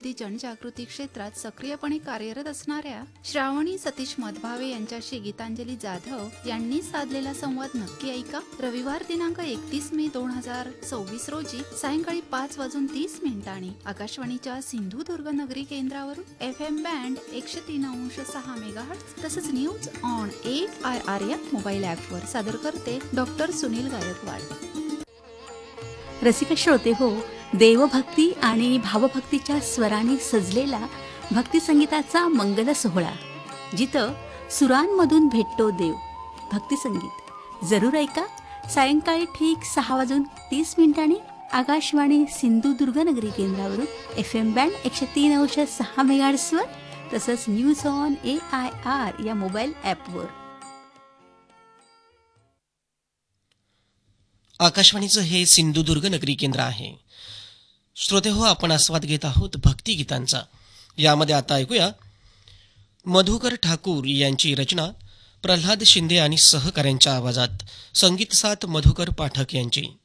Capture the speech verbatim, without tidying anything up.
जनजागृती क्षेत्रात सक्रियपणे कार्यरत असणाऱ्या श्रावणी सतीश मधभावे यांच्याशी गीतांजली जाधव यांनी साधलेला संवाद नक्की ऐका. रविवार दिनांक एकतीस मे दोन हजार सव्वीस रोजी सायंकाळी पाच वाजून तीस मिनिटांनी आकाशवाणीच्या सिंधुदुर्ग नगरी केंद्रावरून एफ एम बँड एकशे तीन अंश सहा मेगाहर्ट्ज तसंच news on A I R या मोबाईल ॲपवर सादर करते डॉक्टर सुनील गायकवाड. रसिक श्रोते हो, देवभक्ती आणि भावभक्तीच्या स्वराने सजलेला भक्तिसंगीताचा मंगल सोहळा, जिथं सुरांमधून भेटतो देव. भक्तिसंगीत जरूर ऐका सायंकाळी ठीक सहा वाजून तीस मिनिटांनी आकाशवाणी सिंधुदुर्ग नगरी केंद्रावरून एफ एम बँड एकशे तीन अंश सहा मेगाहर्ट्जवर तसंच news on A I R या मोबाईल ॲपवर. आकाशवाणीचं हे सिंधुदुर्ग नगरी केंद्र आहे. श्रोते हो, आपण आस्वाद घेत आहोत भक्तिगीतांचा. यामध्ये आता ऐकूया मधुकर ठाकूर यांची रचना प्रल्हाद शिंदे आणि सहकाऱ्यांच्या आवाजात, संगीत साथ मधुकर पाठक यांची.